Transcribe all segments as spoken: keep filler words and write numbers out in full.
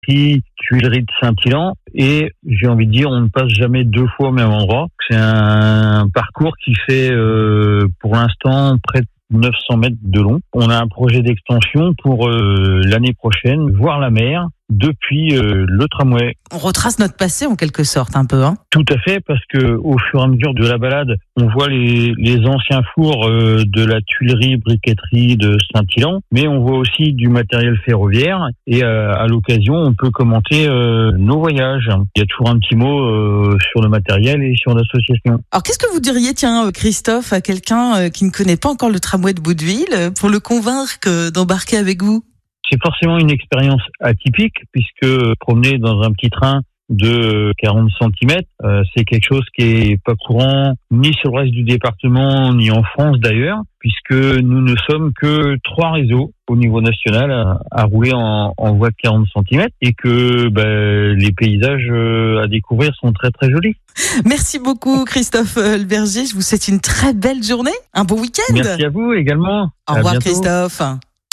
Tuileries de Saint-Ilan, et j'ai envie de dire, on ne passe jamais deux fois au même endroit. C'est un parcours qui fait euh, pour l'instant près de neuf cents mètres de long. On a un projet d'extension pour euh, l'année prochaine, voir la mer depuis euh, le tramway. On retrace notre passé en quelque sorte un peu, hein. Tout à fait, parce que au fur et à mesure de la balade, on voit les, les anciens fours euh, de la tuilerie briqueterie de Saint-Ilan, mais on voit aussi du matériel ferroviaire, et euh, à l'occasion, on peut commenter euh, nos voyages. Il y a toujours un petit mot euh, sur le matériel et sur l'association. Alors qu'est-ce que vous diriez, tiens, Christophe, à quelqu'un qui ne connaît pas encore le tramway de Bouteville, pour le convaincre d'embarquer avec vous ? C'est forcément une expérience atypique, puisque promener dans un petit train de quarante centimètres, euh, c'est quelque chose qui est pas courant ni sur le reste du département, ni en France d'ailleurs, puisque nous ne sommes que trois réseaux au niveau national à, à rouler en, en voie de quarante centimètres, et que ben, les paysages euh, à découvrir sont très très jolis. Merci beaucoup Christophe Leberger, je vous souhaite une très belle journée, un bon week-end. Merci à vous également. Au à revoir bientôt. Christophe.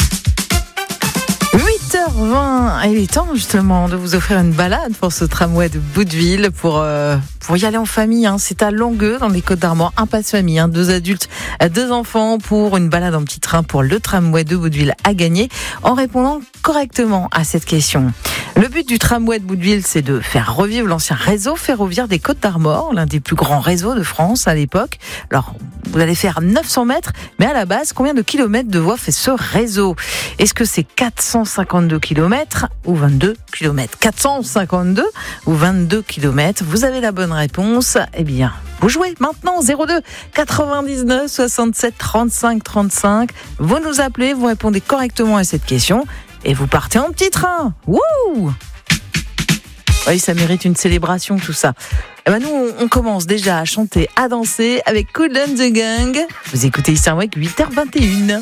huit heures vingt, il est temps justement de vous offrir une balade pour ce tramway de Bouteville, pour, euh, pour y aller en famille, hein. C'est à Longueux dans les Côtes-d'Armor, un passe famille, hein. Deux adultes, deux enfants pour une balade en petit train pour le tramway de Bouteville à gagner en répondant correctement à cette question. Le but du tramway de Bouteville, c'est de faire revivre l'ancien réseau ferroviaire des Côtes-d'Armor, l'un des plus grands réseaux de France à l'époque. Alors, vous allez faire neuf cents mètres, mais à la base, combien de kilomètres de voies fait ce réseau ? Est-ce que c'est quatre cent cinquante-deux kilomètres ou vingt-deux kilomètres ? quatre cent cinquante-deux ou vingt-deux kilomètres ? Vous avez la bonne réponse. Eh bien, vous jouez maintenant, zéro deux quatre-vingt-dix-neuf soixante-sept trente-cinq trente-cinq. Vous nous appelez, vous répondez correctement à cette question et vous partez en petit train. Wouh ! Oui, ça mérite une célébration, tout ça. Eh ben nous, on, on commence déjà à chanter, à danser avec Kool and the Gang. Vous écoutez Eastern Wake, huit heures vingt et une.